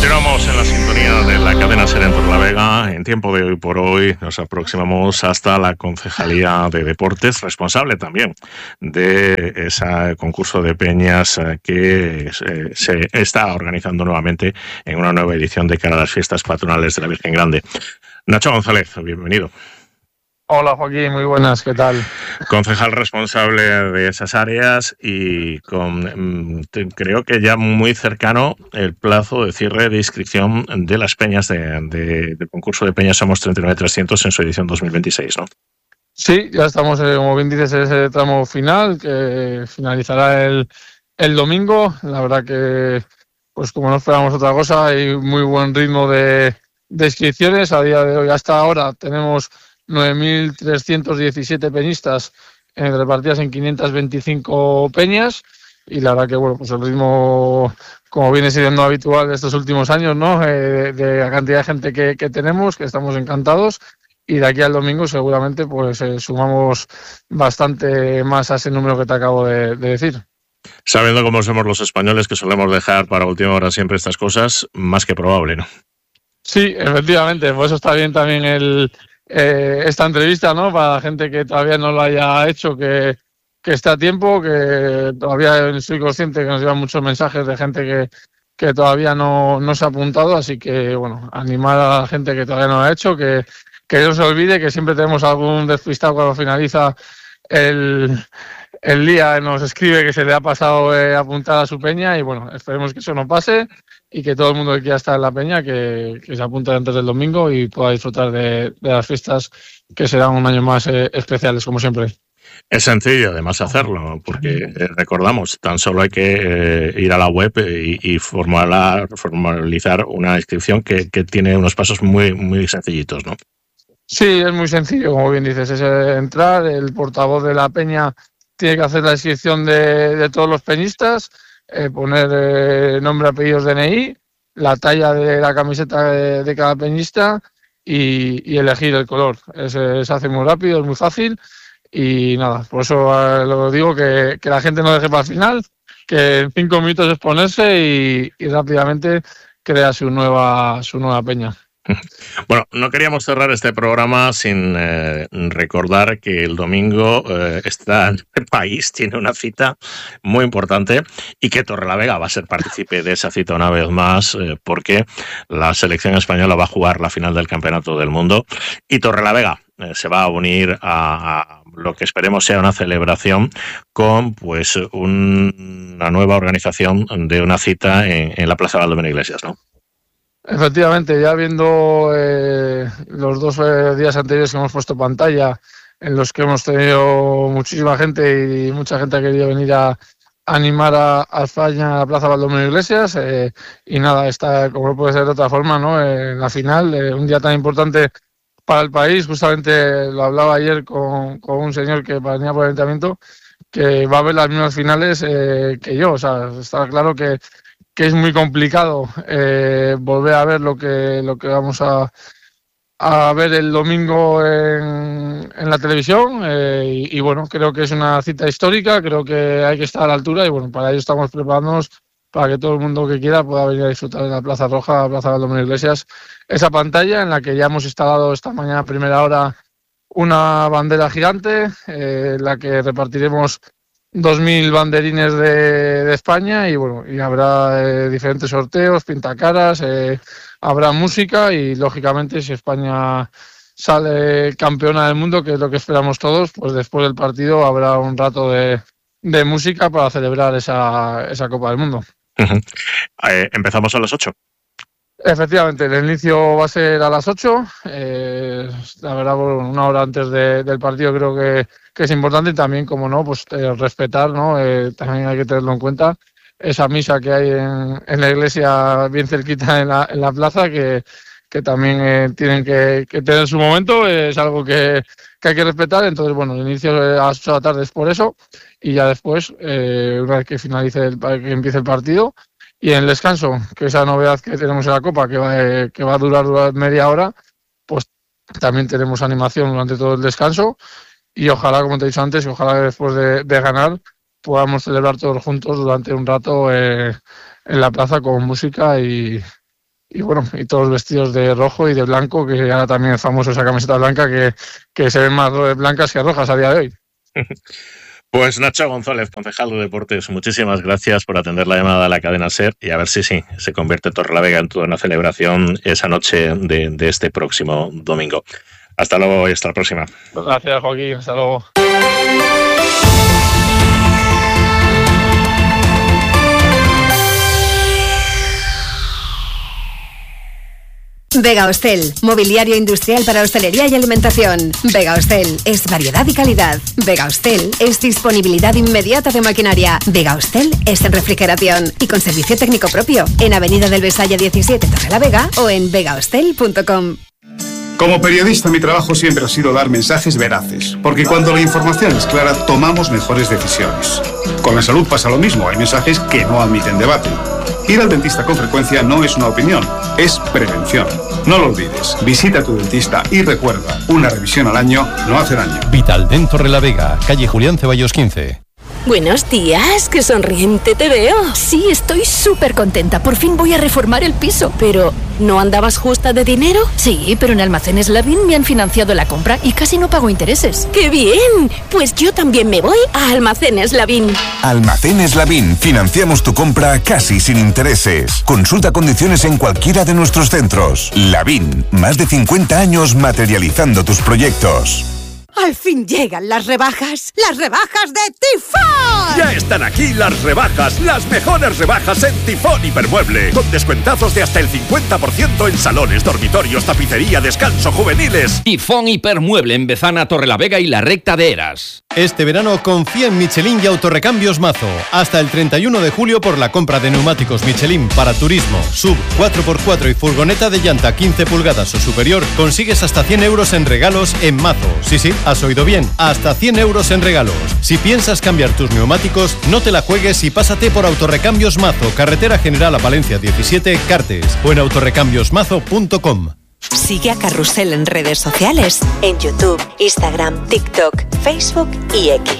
Continuamos en la sintonía de la cadena SER en Torrelavega. En tiempo de hoy por hoy nos aproximamos hasta la Concejalía de Deportes, responsable también de ese concurso de peñas que se está organizando nuevamente en una nueva edición de cara a las fiestas patronales de la Virgen Grande. Nacho González, bienvenido. Hola Joaquín, muy buenas, ¿qué tal? Concejal responsable de esas áreas y creo que ya muy cercano el plazo de cierre de inscripción de las peñas del concurso de peñas Somos 39.300 en su edición 2026, ¿no? Sí, ya estamos, como bien dices, en ese tramo final que finalizará el domingo. La verdad que, pues como no esperábamos otra cosa, hay muy buen ritmo de inscripciones. A día de hoy, hasta ahora, tenemos 9.317 peñistas repartidas en 525 peñas y la verdad que bueno, pues el ritmo, como viene siendo habitual estos últimos años, ¿no? De la cantidad de gente que tenemos, que estamos encantados, y de aquí al domingo seguramente pues sumamos bastante más a ese número que te acabo de decir. Sabiendo cómo somos los españoles, que solemos dejar para última hora siempre estas cosas, más que probable, ¿no? Sí, efectivamente, por eso está bien también esta entrevista, ¿no? Para la gente que todavía no lo haya hecho, que esté a tiempo, que todavía estoy consciente que nos llevan muchos mensajes de gente que todavía no se ha apuntado, así que, bueno, animar a la gente que todavía no lo ha hecho, que no se olvide que siempre tenemos algún despistado cuando finaliza el día, nos escribe que se le ha pasado apuntar a su peña y, bueno, esperemos que eso no pase y que todo el mundo que quiera estar en la peña que se apunte antes del domingo y pueda disfrutar de las fiestas que serán un año más especiales, como siempre. Es sencillo, además, hacerlo, porque recordamos, tan solo hay que ir a la web y formalizar una inscripción que tiene unos pasos muy, muy sencillitos, ¿no? Sí, es muy sencillo, como bien dices, es entrar, el portavoz de la peña tiene que hacer la inscripción de todos los peñistas, poner nombre, apellidos, DNI, la talla de la camiseta de cada peñista y elegir el color. Se hace muy rápido, es muy fácil y nada, por eso lo digo, que la gente no deje para el final, que en 5 minutos es ponerse y rápidamente crea su nueva peña. Bueno, no queríamos cerrar este programa sin recordar que el domingo el país tiene una cita muy importante y que Torrelavega va a ser partícipe de esa cita una vez más porque la selección española va a jugar la final del Campeonato del Mundo y Torrelavega se va a unir a lo que esperemos sea una celebración con pues una nueva organización de una cita en la Plaza Baldomero Iglesias, ¿no? Efectivamente, ya viendo los 2 días anteriores que hemos puesto pantalla, en los que hemos tenido muchísima gente y mucha gente ha querido venir a animar a España a la Plaza Baldomero Iglesias, y nada, está, como no puede ser de otra forma, ¿no? En la final, un día tan importante para el país. Justamente lo hablaba ayer con un señor que venía por el ayuntamiento, que va a ver las mismas finales que yo. O sea, está claro que es muy complicado volver a ver lo que vamos a ver el domingo en la televisión y bueno, creo que es una cita histórica, creo que hay que estar a la altura y bueno, para ello estamos preparándonos para que todo el mundo que quiera pueda venir a disfrutar en la Plaza Roja, la Plaza Baldomero Iglesias, esa pantalla en la que ya hemos instalado esta mañana a primera hora una bandera gigante, en la que repartiremos 2.000 banderines de España y bueno, y habrá diferentes sorteos, pintacaras, habrá música y lógicamente si España sale campeona del mundo, que es lo que esperamos todos, pues después del partido habrá un rato de música para celebrar esa Copa del Mundo. Empezamos a las 8. Efectivamente, el inicio va a ser a las 8. La verdad, una hora antes del partido creo que es importante y también, como no, pues respetar, ¿no? También hay que tenerlo en cuenta, esa misa que hay en la iglesia bien cerquita en la plaza, que también tienen que tener su momento, es algo que hay que respetar. Entonces, bueno, el inicio a las 8 de la tarde es por eso y ya después, una vez que que empiece el partido, y en el descanso, que esa novedad que tenemos en la Copa, que va a durar media hora, pues también tenemos animación durante todo el descanso y ojalá, como te he dicho antes, ojalá que después de ganar podamos celebrar todos juntos durante un rato en la plaza con música y bueno, y todos vestidos de rojo y de blanco, que ahora también es famoso esa camiseta blanca que se ven más blancas que rojas a día de hoy. Pues Nacho González, concejal de Deportes, muchísimas gracias por atender la llamada a la cadena SER y a ver si sí, se convierte Torrelavega en toda una celebración esa noche de este próximo domingo. Hasta luego y hasta la próxima. Gracias, Joaquín. Hasta luego. Vega Hostel, mobiliario industrial para hostelería y alimentación. Vega Hostel es variedad y calidad. Vega Hostel es disponibilidad inmediata de maquinaria. Vega Hostel es refrigeración y con servicio técnico propio en Avenida del Besalle 17, Torrelavega o en vegahostel.com. Como periodista, mi trabajo siempre ha sido dar mensajes veraces, porque cuando la información es clara, tomamos mejores decisiones. Con la salud pasa lo mismo, hay mensajes que no admiten debate. Ir al dentista con frecuencia no es una opinión, es prevención. No lo olvides, visita a tu dentista y recuerda, una revisión al año no hace daño. Vitaldent Torrelavega, calle Julián Ceballos 15. Buenos días, qué sonriente te veo. Sí, estoy súper contenta. Por fin voy a reformar el piso. Pero, ¿no andabas justa de dinero? Sí, pero en Almacenes Lavín me han financiado la compra y casi no pago intereses. ¡Qué bien! Pues yo también me voy a Almacenes Lavín. Almacenes Lavín. Financiamos tu compra casi sin intereses. Consulta condiciones en cualquiera de nuestros centros. Lavín. Más de 50 años materializando tus proyectos. Al fin llegan las rebajas de Tifón. Ya están aquí las rebajas, las mejores rebajas en Tifón Hipermueble, con descuentazos de hasta el 50% en salones, dormitorios, tapicería, descanso, juveniles. Tifón Hipermueble en Bezana, Torrelavega y la Recta de Eras. Este verano confía en Michelin y Autorrecambios Mazo. Hasta el 31 de julio por la compra de neumáticos Michelin para turismo, sub, 4x4 y furgoneta de llanta 15 pulgadas o superior, consigues hasta 100 euros en regalos en Mazo. Sí, has oído bien, hasta 100 euros en regalos. Si piensas cambiar tus neumáticos, no te la juegues y pásate por Autorrecambios Mazo, carretera general a Valencia 17, Cartes, o en autorrecambiosmazo.com. Sigue a Carrusel en redes sociales, en YouTube, Instagram, TikTok, Facebook y X.